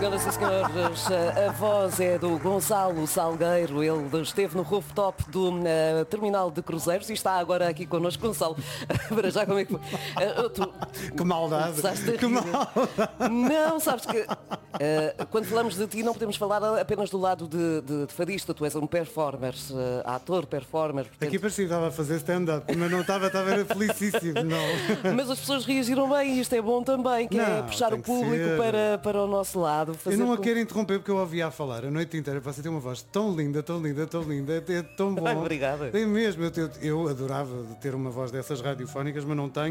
Senhoras e senhores, a voz é do Gonçalo Salgueiro. Ele esteve no rooftop do terminal de cruzeiros e está agora aqui connosco. Gonçalo, para já como é que foi? Que maldade! Que maldade! Não, sabes que quando falamos de ti não podemos falar apenas do lado de fadista. Tu és um performer, ator, performer. Portanto... Aqui parecia que estava a fazer stand-up, mas não estava era felicíssimo, não. Mas as pessoas reagiram bem e isto é bom também, que é puxar o público para o nosso lado. Eu não a quero interromper porque eu ouvia a falar a noite inteira. Você tem uma voz tão linda, tão linda, tão linda, é tão bom. Ai, obrigada. É mesmo, eu adorava ter uma voz dessas radiofónicas, mas não tenho.